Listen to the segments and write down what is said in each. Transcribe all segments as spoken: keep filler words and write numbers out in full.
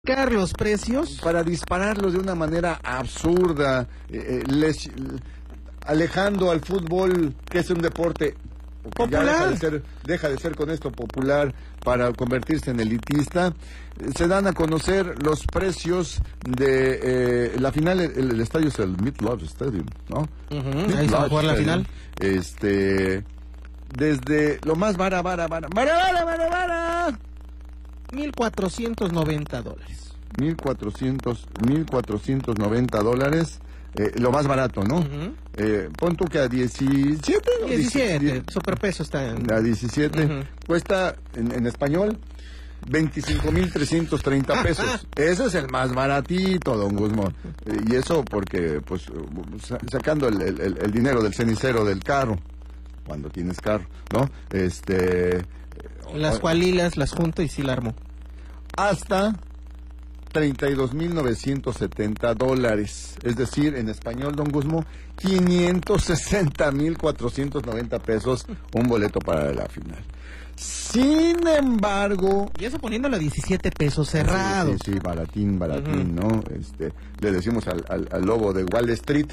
los precios para dispararlos de una manera absurda, eh, les, alejando al fútbol, que es un deporte popular, ya deja de ser, deja de ser con esto popular para convertirse en elitista. Se dan a conocer los precios de eh, la final. El, el estadio es el Mid-Lodge Stadium, ¿no? Uh-huh. Ahí se va a jugar la final. Este, desde lo más vara, vara, vara, vara, vara, vara, vara. mil cuatrocientos noventa dólares. mil cuatrocientos, mil cuatrocientos noventa dólares, eh, lo más barato, ¿no? Uh-huh. eh, pon tú que a diecisiete. diecisiete, superpeso está en... A diecisiete, uh-huh. Cuesta en, en español veinticinco mil trescientos treinta pesos. Ese es el más baratito, don Guzmán. Eh, y eso porque, pues, sacando el, el, el dinero del cenicero del carro, cuando tienes carro, ¿no? Este... Las cualilas las junto y sí la armo. Hasta treinta y dos mil novecientos setenta dólares. Es decir, en español, don Guzmán, quinientos sesenta mil cuatrocientos noventa pesos un boleto para la final. Sin embargo... Y eso poniéndolo a diecisiete pesos cerrado. Sí, sí, sí, baratín, baratín, uh-huh. ¿no? Este, le decimos al, al, al lobo de Wall Street,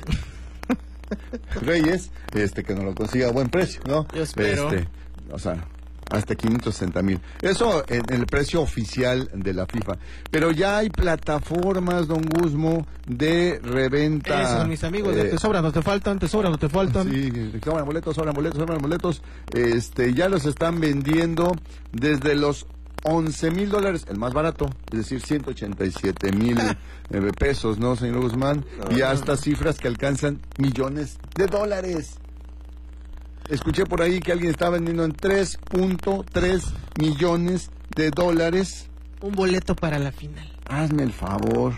Reyes, este, que nos lo consiga a buen precio, ¿no? Yo espero. Este, o sea... hasta quinientos sesenta mil. Eso en el precio oficial de la FIFA. Pero ya hay plataformas, don Guzmo, de reventa. Eso, mis amigos, eh, te sobran, no te faltan, te sobran, no te faltan. Sí, sobran boletos, sobran boletos, sobran boletos. Este, ya los están vendiendo desde los once mil dólares, el más barato, es decir, ciento ochenta y siete mil eh, pesos, ¿no, señor Guzmán? No, y hasta no. Cifras que alcanzan millones de dólares. Escuché por ahí que alguien está vendiendo en tres punto tres millones de dólares. Un boleto para la final. Hazme el favor.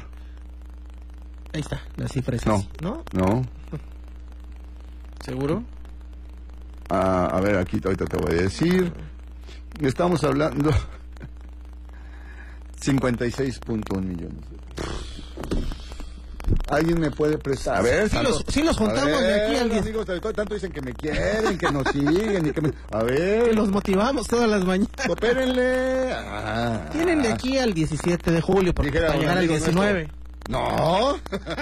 Ahí está, la cifra es no, así, ¿no? No. ¿Seguro? Ah, a ver, aquí ahorita te voy a decir. Estamos hablando cincuenta y seis punto uno millones de dólares. ¿Alguien me puede prestar? A ver, sí, tanto, los, sí los juntamos ver, de aquí al día. Amigos, tanto dicen que me quieren, que nos siguen y que me... A ver. Que los motivamos todas las mañanas. Coopérenle. Ah, Tienen de aquí al diecisiete de julio porque para llegar al diecinueve. Nuestro. No.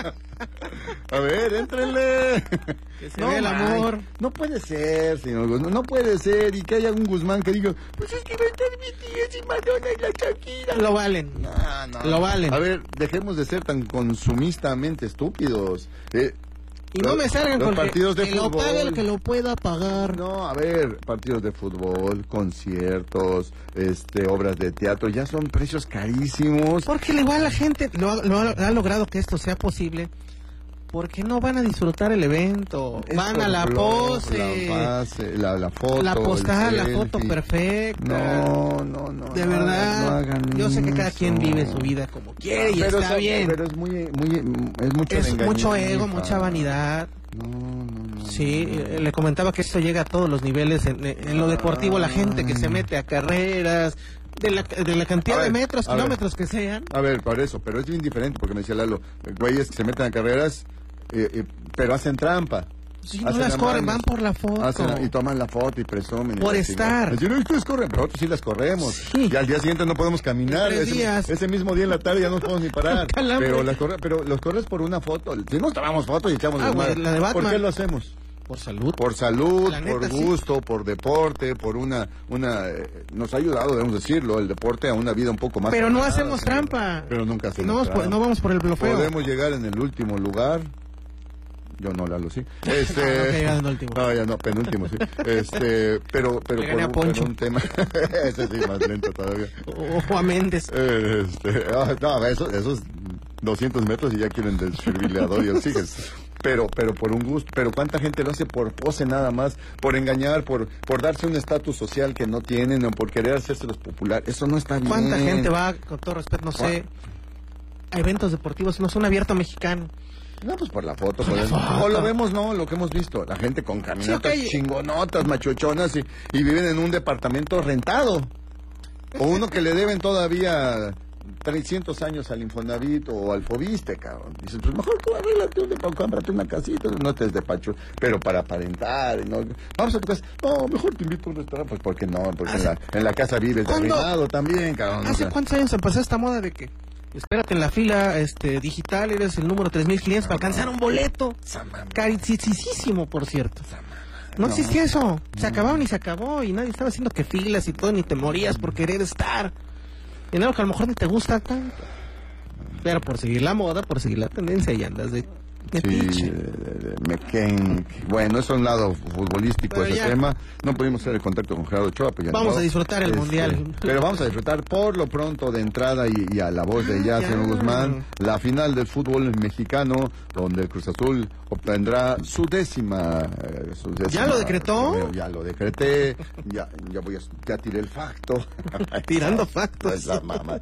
A ver, éntrenle. Que se no, ve el amor. No puede ser, señor Guzmán, no puede ser. Y que haya un Guzmán que diga, pues es que va a estar B T S y Madonna y la Shakira. Lo valen. No, no. Lo valen. A ver, dejemos de ser tan consumistamente estúpidos. Eh, Y no los, me salgan con partidos que, de que fútbol. lo pague el que lo pueda pagar. No, a ver, partidos de fútbol, conciertos, este, obras de teatro, ya son precios carísimos. Porque igual la gente lo ha, lo ha, ha logrado que esto sea posible. Porque no van a disfrutar el evento, es van a la pose, la, base, la, la foto, la postal, la foto perfecta. No, no, no. De no verdad, no hagan yo sé que cada eso. quien vive su vida como quiere y pero está es, bien. Pero es muy, muy, es mucho, es mucho ego, mucha vanidad. No, no, no. Sí, no. le comentaba que esto llega a todos los niveles en, en lo deportivo, la gente que se mete a carreras. De la, de la cantidad ver, de metros, kilómetros ver, que sean. A ver, por eso, pero es bien diferente, porque me decía Lalo, güeyes que se meten a carreras, eh, eh, pero hacen trampa. Sí, no las corren, van por la foto. Hacen, y toman la foto y presumen. Por y estar. Decir, no, ustedes corren, pero nosotros sí las corremos. Sí. Y al día siguiente no podemos caminar. Ese, ese mismo día en la tarde ya no podemos ni parar. pero, las corre, pero los corres por una foto. Si nos tomamos fotos y echamos ah, bueno, la de Batman. ¿Por qué lo hacemos? Por salud. Por salud, neta, por gusto, sí. Por deporte, por una... una eh, nos ha ayudado, debemos decirlo, el deporte a una vida un poco más... Pero no hacemos trampa. Pero nunca hacemos no, trampa. No vamos por el bloqueo. Podemos llegar en el último lugar... Yo no, Lalo, sí. Este, no, no, último. no, ya no, penúltimo, sí. Este, pero, pero por, a Poncho. por un tema, ese sí, más lento todavía. O a Méndez. Este, no, esos, esos doscientos metros y ya quieren desfibrilador y sigues. Pero, pero por un gusto, pero cuánta gente lo hace por pose nada más, por engañar, por, por darse un estatus social que no tienen o por querer hacerse los popular. Eso no está bien. ¿Cuánta gente va, con todo respeto, no sé, a eventos deportivos, no son abiertos mexicano? No, pues por la foto, por el... o lo vemos, no, lo que hemos visto, la gente con caminatas sí, okay. chingonotas, machochonas y, y viven en un departamento rentado, o uno que le deben todavía trescientos años al Infonavit o al Fobiste, cabrón. Dices, pues mejor tú arréglate un depa, cómprate una casita, no te despacho, pero para aparentar, ¿no? Vamos a tu casa, no, mejor te invito a un restaurante, pues porque no, porque en la, en la casa vives arruinado también, cabrón. ¿Hace o sea, cuántos años empezó esta moda de que Espérate en la fila este digital, eres el número tres mil quinientos para alcanzar un boleto. Carísimo, por cierto. No, no existía eso. Se acabaron y se acabó. Y nadie estaba haciendo que filas y todo, ni te morías por querer estar. En algo que a lo mejor ni te gusta tanto. Pero por seguir la moda, por seguir la tendencia, y andas de... Sí, McCain. Bueno, eso es un lado futbolístico, ese tema. No pudimos hacer el contacto con Gerardo Ochoa. Pues ya vamos no. a disfrutar el este, mundial. Pero vamos a disfrutar por lo pronto de entrada y, y a la voz de ya, señor Guzmán, la final del fútbol mexicano, donde el Cruz Azul obtendrá su décima. Eh, su décima ¿Ya lo decretó? Ya lo decreté. Ya, ya voy a, ya tiré el facto. Tirando factos. La mamá.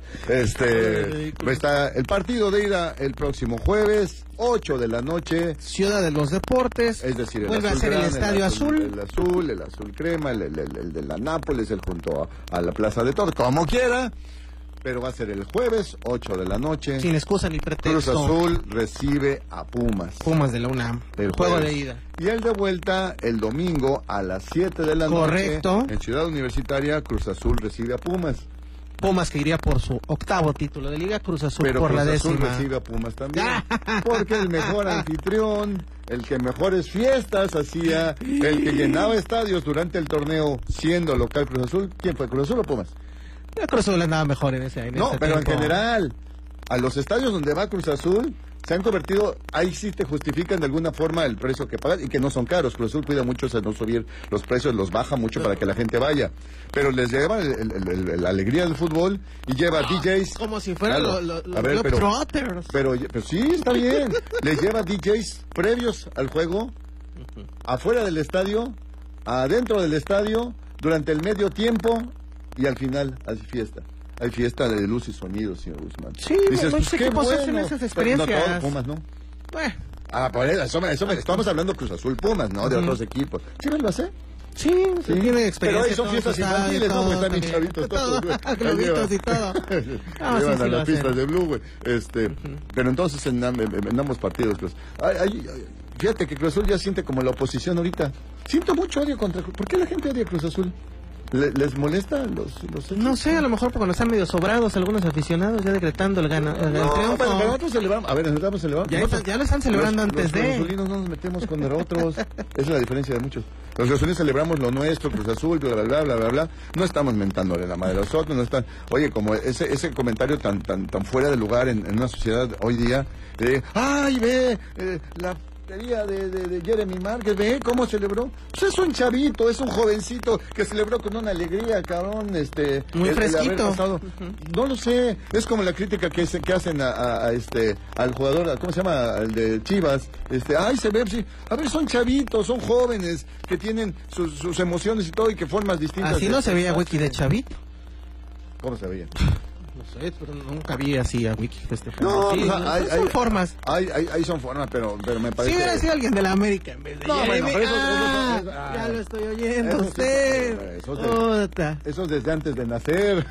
Este, está el partido de ida el próximo jueves. ocho de la noche. Ciudad de los Deportes. Es decir, el vuelve azul a ser gran, el Estadio el azul, azul. El azul, el azul crema, el, el, el, el de la Nápoles, el junto a, a la Plaza de Toros, como quiera. Pero va a ser el jueves, ocho de la noche. Sin excusa ni pretexto. Cruz Azul recibe a Pumas. Pumas de la UNAM. El juego de ida. Y el de vuelta, el domingo a las siete de la Correcto. noche. En Ciudad Universitaria, Cruz Azul recibe a Pumas. Pumas que iría por su octavo título de liga, Cruz Azul pero por Cruz la Azul décima. recibe a Pumas también, porque el mejor anfitrión, el que mejores fiestas hacía, el que llenaba estadios durante el torneo siendo local Cruz Azul, ¿quién fue, Cruz Azul o Pumas? El Cruz Azul andaba mejor en ese en No, ese pero tiempo. En general, a los estadios donde va Cruz Azul se han convertido, ahí sí te justifican de alguna forma el precio que pagan y que no son caros. Cruz Azul cuida mucho de no subir los precios, los baja mucho para que la gente vaya. Pero les lleva el, el, el, la alegría del fútbol y lleva oh, D Js. Como si fueran claro, los lo, a ver, pero, Trotters. Pero, pero sí, está bien. Les lleva D Js previos al juego, afuera del estadio, adentro del estadio, durante el medio tiempo y al final hace fiesta. Hay fiesta de luz y sonido, señor Guzmán. Sí, dices, muchos pues, equipos bueno. hacen esas experiencias. No, todos Pumas, ¿no? Bueno. Ah, por eso, eso, eso, estamos hablando Cruz Azul Pumas, ¿no? De uh-huh. otros equipos. ¿Sí me lo hace? Sí, sí, tiene experiencia. Pero ahí son fiestas infantiles, ¿no? Porque están bien chavitos todos. Globitos y todo. Ah, llevan sí, a sí las pistas de Blue, güey. Este, uh-huh. Pero entonces en, en, en ambos partidos, pues, ay, ay, ay, fíjate que Cruz Azul ya siente como la oposición ahorita. Siento mucho odio contra Cruz Azul. ¿Por qué la gente odia a Cruz Azul? ¿Les molesta los, los no sé, a lo mejor porque nos están medio sobrados algunos aficionados ya decretando el gana el no, triunfo. Pero, pero nosotros celebramos, a ver, nosotros celebramos. Ya, nosotros, ya lo están celebrando los, antes los de. Los cruzazulinos no nos metemos con otros. Esa es la diferencia de muchos. Los cruzazulinos celebramos lo nuestro, Cruz Azul, bla, bla, bla, bla, bla, bla. No estamos mentándole la madre a los otros, no están. Oye, como ese ese comentario tan tan tan fuera de lugar en, en una sociedad hoy día, de, ay, ve, eh, la de, de, de Jeremy Márquez, ve cómo celebró. Pues es un chavito, es un jovencito que celebró con una alegría, cabrón, este, muy el, fresquito. El haber pasado. Uh-huh. No lo sé, es como la crítica que, que hacen a, a, a este al jugador, ¿cómo se llama? El de Chivas, este, ay, se ve, sí. A ver, son chavitos, son jóvenes que tienen sus, sus emociones y todo y que formas distintas. Así no se veía Wiki de chavito. ¿Cómo se veía? No sé, pero nunca vi así a Wiki festejando. No, sí, pues, no hay, son hay, formas. Hay, hay, hay son formas, pero, pero me parece... Sí, hubiera sido alguien de la América en vez de... No, Jeremy. bueno, pero eso... Ah, eso, eso ah, ya lo estoy oyendo, eso, usted. Eso, eso, de, eso es desde antes de nacer.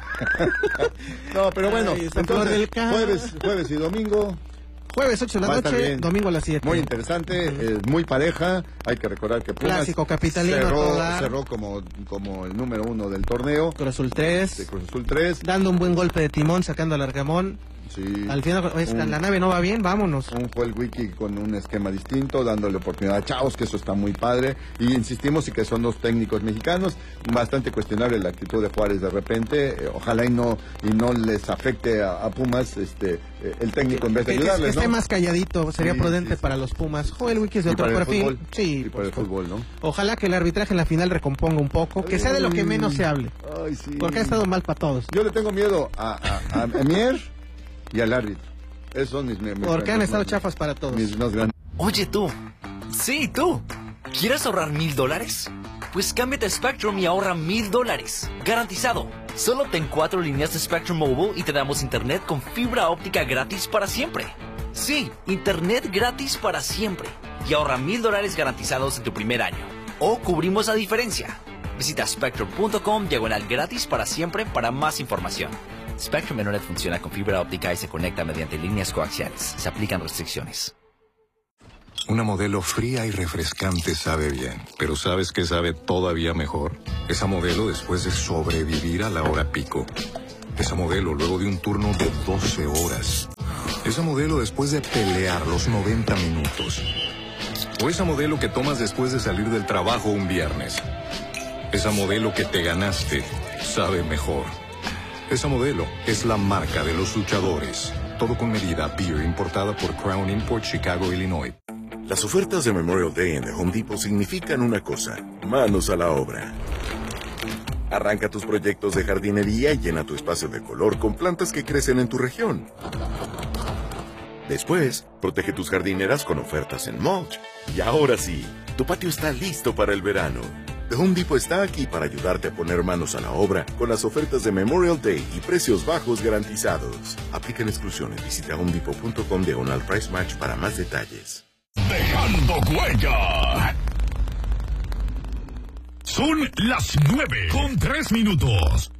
No, pero bueno, ay, entonces, del jueves, jueves y domingo... Jueves ocho de la noche, domingo a las siete. Muy interesante, uh-huh. eh, muy pareja. Hay que recordar que Pumas clásico capitalino cerró, cerró como, como el número uno del torneo. Cruz Azul tres. De Cruz Azul tres. Dando un buen golpe de timón, sacando al Argamón. Sí. Al final, es, un, la nave no va bien, vámonos. Un fue el Wiki con un esquema distinto, dándole oportunidad a chavos, que eso está muy padre. Y insistimos y que son dos técnicos mexicanos. Bastante cuestionable la actitud de Juárez de repente. Eh, ojalá y no y no les afecte a, a Pumas este eh, el técnico en vez de que, ayudarles, que esté ¿no? más calladito, sería sí, prudente sí, sí. para los Pumas. Joder, el Wiki es de otro perfil. Fútbol, sí, y para el fútbol, ¿no? Ojalá que el arbitraje en la final recomponga un poco, que sea de lo que menos se hable. Ay, sí. Porque ha estado mal para todos. Yo le tengo miedo a, a, a Mier y al árbitro. Esos son mis... mis Porque mis, han estado mis, chafas para todos. Mis más grandes. Oye tú, sí tú, ¿quieres ahorrar mil dólares? Pues cámbiate a Spectrum y ahorra mil dólares, garantizado. Solo ten cuatro líneas de Spectrum Mobile y te damos internet con fibra óptica gratis para siempre. Sí, internet gratis para siempre. Y ahorra mil dólares garantizados en tu primer año. O cubrimos la diferencia. Visita spectrum punto com diagonal gratis para siempre para más información. Spectrum Internet funciona con fibra óptica y se conecta mediante líneas coaxiales. Se aplican restricciones. Una Modelo fría y refrescante sabe bien, pero ¿sabes qué sabe todavía mejor? Esa Modelo después de sobrevivir a la hora pico. Esa modelo luego de un turno de doce horas. Esa modelo después de pelear los noventa minutos. O esa modelo que tomas después de salir del trabajo un viernes. Esa modelo que te ganaste sabe mejor. Esa modelo es la marca de los luchadores. Todo con medida. Beer importada por Crown Import, Chicago, Illinois. Las ofertas de Memorial Day en The Home Depot significan una cosa: manos a la obra. Arranca tus proyectos de jardinería y llena tu espacio de color con plantas que crecen en tu región. Después, protege tus jardineras con ofertas en mulch. Y ahora sí, tu patio está listo para el verano. The Home Depot está aquí para ayudarte a poner manos a la obra con las ofertas de Memorial Day y precios bajos garantizados. Aplican exclusiones. Visita home depot punto com diagonal price match para más detalles. Dejando huella. Son las nueve con tres minutos.